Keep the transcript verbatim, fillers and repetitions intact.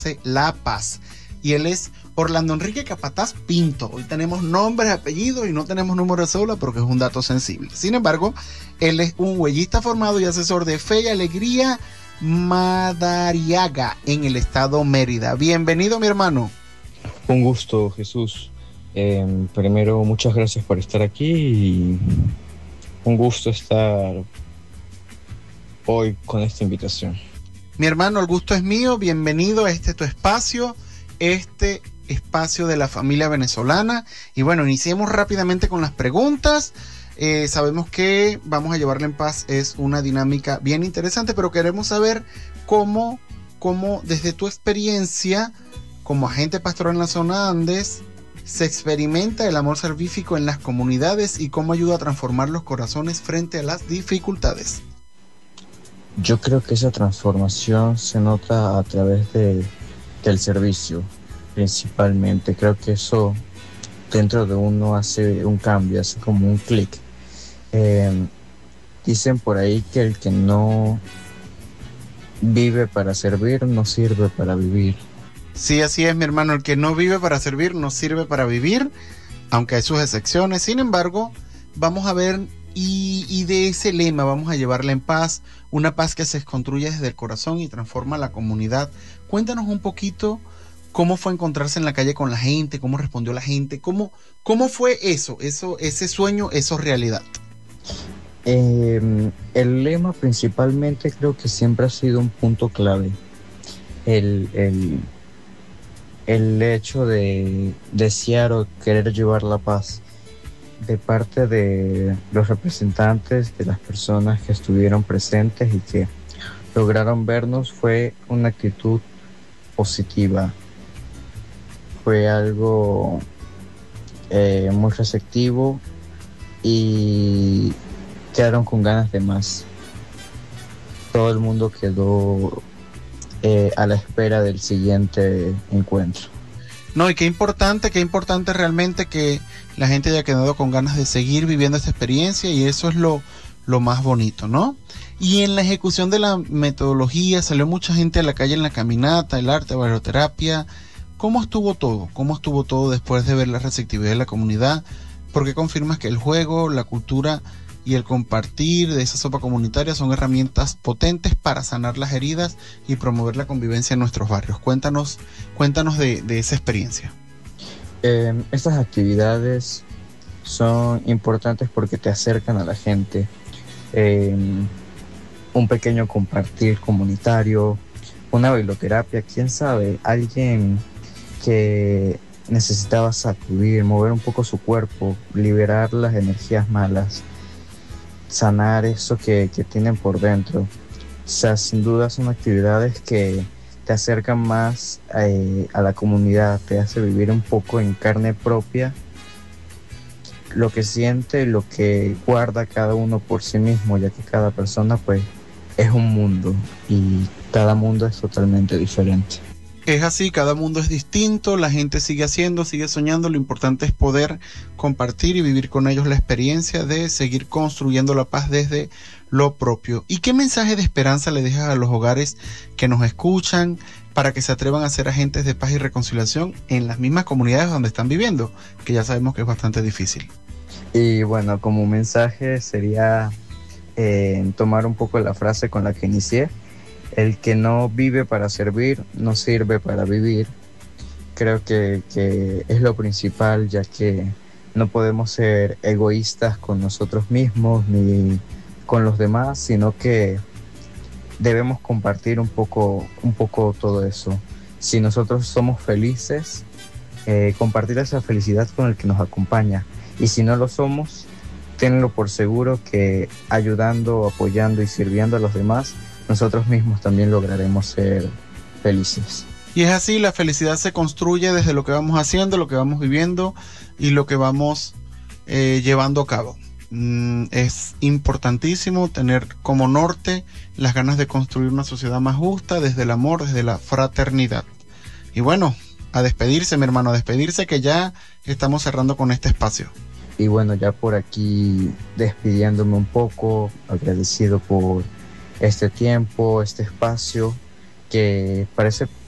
La Paz. Y él es Orlando Enrique Capataz Pinto. Hoy tenemos nombres, apellidos y no tenemos número de cédula porque es un dato sensible. Sin embargo, él es un huellista formado y asesor de Fe y Alegría Madariaga en el estado Mérida. Bienvenido, mi hermano. Un gusto, Jesús. Eh, primero, muchas gracias por estar aquí y un gusto estar hoy con esta invitación. Mi hermano, el gusto es mío. Bienvenido a este tu espacio, este espacio de la familia venezolana. Y bueno, iniciemos rápidamente con las preguntas. Eh, sabemos que Vamos a Llevarla en Paz es una dinámica bien interesante, pero queremos saber cómo, cómo desde tu experiencia como agente pastoral en la zona Andes se experimenta el amor salvífico en las comunidades y cómo ayuda a transformar los corazones frente a las dificultades. Yo creo que esa transformación se nota a través de, del servicio, principalmente. Creo que eso dentro de uno hace un cambio, hace como un clic. Eh, dicen por ahí que el que no vive para servir no sirve para vivir. Sí, así es, mi hermano. El que no vive para servir no sirve para vivir, aunque hay sus excepciones. Sin embargo, vamos a ver y, y de ese lema vamos a llevarla en paz, una paz que se construye desde el corazón y transforma la comunidad. Cuéntanos un poquito cómo fue encontrarse en la calle con la gente, cómo respondió la gente, cómo, cómo fue eso, eso, ese sueño, eso realidad. Eh, el lema principalmente creo que siempre ha sido un punto clave. El, el, el hecho de desear o querer llevar la paz de parte de los representantes de las personas que estuvieron presentes y que lograron vernos fue una actitud positiva. Fue algo eh, muy receptivo y quedaron con ganas de más. Todo el mundo quedó eh, a la espera del siguiente encuentro. No, y qué importante, qué importante realmente que la gente haya quedado con ganas de seguir viviendo esta experiencia, y eso es lo, lo más bonito, ¿no? Y en la ejecución de la metodología salió mucha gente a la calle en la caminata, el arte, barioterapia. ¿Cómo estuvo todo? ¿Cómo estuvo todo después de ver la receptividad de la comunidad? ¿Por qué confirmas que el juego, la cultura y el compartir de esa sopa comunitaria son herramientas potentes para sanar las heridas y promover la convivencia en nuestros barrios? Cuéntanos, cuéntanos de, de esa experiencia. Eh, estas actividades son importantes porque te acercan a la gente. Eh, un pequeño compartir comunitario, una bailoterapia, quién sabe, alguien que necesitaba sacudir, mover un poco su cuerpo, liberar las energías malas, sanar eso que, que tienen por dentro. O sea, sin duda son actividades que te acercan más eh, a la comunidad, te hace vivir un poco en carne propia lo que siente, lo que guarda cada uno por sí mismo, ya que cada persona pues es un mundo y cada mundo es totalmente diferente. Es así, cada mundo es distinto, la gente sigue haciendo, sigue soñando, lo importante es poder compartir y vivir con ellos la experiencia de seguir construyendo la paz desde lo propio. ¿Y qué mensaje de esperanza le dejas a los hogares que nos escuchan para que se atrevan a ser agentes de paz y reconciliación en las mismas comunidades donde están viviendo, que ya sabemos que es bastante difícil? Y bueno, como mensaje sería eh, tomar un poco la frase con la que inicié: el que no vive para servir, no sirve para vivir. Creo que, que es lo principal, ya que no podemos ser egoístas con nosotros mismos ni con los demás, sino que debemos compartir un poco, un poco todo eso. Si nosotros somos felices, eh, compartir esa felicidad con el que nos acompaña. Y si no lo somos, tenlo por seguro que ayudando, apoyando y sirviendo a los demás, nosotros mismos también lograremos ser felices. Y es así, la felicidad se construye desde lo que vamos haciendo, lo que vamos viviendo y lo que vamos eh, llevando a cabo. Mm, es importantísimo tener como norte las ganas de construir una sociedad más justa desde el amor, desde la fraternidad. Y bueno, a despedirse, mi hermano, a despedirse, que ya estamos cerrando con este espacio. Y bueno, ya por aquí despidiéndome un poco, agradecido por este tiempo, este espacio que parece